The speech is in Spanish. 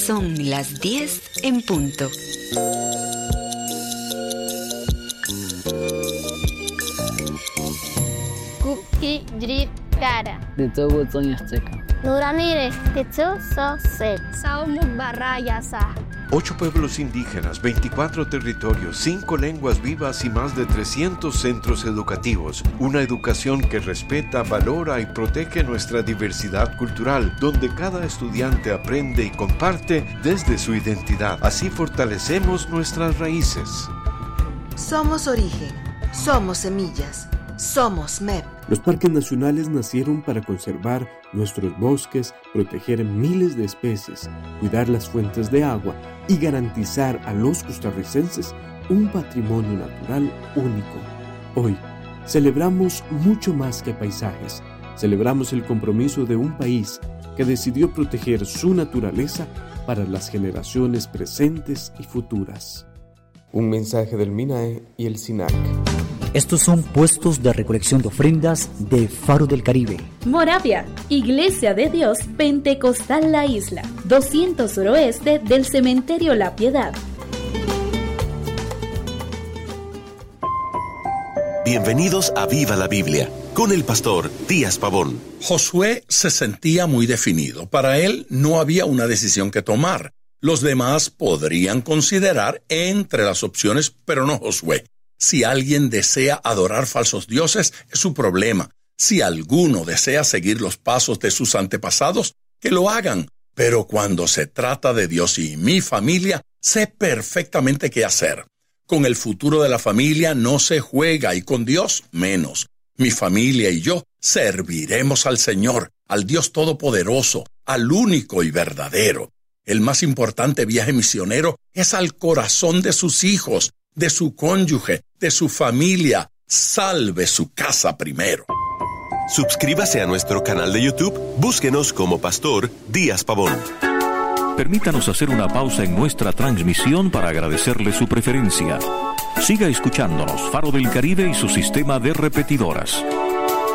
Son las 10 en punto. Kuki Jrit Kara. De todo Azteca. Nuranire, Tetsu So Se. Saumuk Barrayasa. 8 pueblos indígenas, 24 territorios, 5 lenguas vivas y más de 300 centros educativos. Una educación que respeta, valora y protege nuestra diversidad cultural, donde cada estudiante aprende y comparte desde su identidad. Así fortalecemos nuestras raíces. Somos origen, somos semillas, somos MEP. Los parques nacionales nacieron para conservar nuestros bosques, proteger miles de especies, cuidar las fuentes de agua y garantizar a los costarricenses un patrimonio natural único. Hoy celebramos mucho más que paisajes. Celebramos el compromiso de un país que decidió proteger su naturaleza para las generaciones presentes y futuras. Un mensaje del MINAE y el SINAC. Estos son puestos de recolección de ofrendas de Faro del Caribe. Moravia, Iglesia de Dios Pentecostal La Isla, 200 suroeste del Cementerio La Piedad. Bienvenidos a Viva la Biblia, con el pastor Díaz Pavón. Josué se sentía muy definido. Para él no había una decisión que tomar. Los demás podrían considerar entre las opciones, pero no Josué. Si alguien desea adorar falsos dioses, es su problema. Si alguno desea seguir los pasos de sus antepasados, que lo hagan. Pero cuando se trata de Dios y mi familia, sé perfectamente qué hacer. Con el futuro de la familia no se juega y con Dios menos. Mi familia y yo serviremos al Señor, al Dios Todopoderoso, al único y verdadero. El más importante viaje misionero es al corazón de sus hijos, de su cónyuge, de su familia. Salve su casa primero. Suscríbase a nuestro canal de YouTube. Búsquenos como Pastor Díaz Pavón. Permítanos hacer una pausa en nuestra transmisión para agradecerle su preferencia. Siga escuchándonos, Faro del Caribe y su sistema de repetidoras.